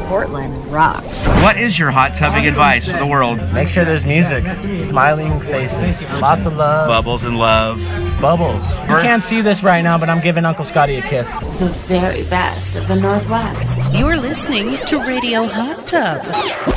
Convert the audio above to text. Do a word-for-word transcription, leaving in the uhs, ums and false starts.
Portland rocks. What is your hot tubbing advice for the world? Make sure there's music, smiling faces, lots of love. Bubbles and love. Bubbles. You can't see this right now, but I'm giving Uncle Scotty a kiss. The very best of the Northwest. You're listening to Radio Hot Tub.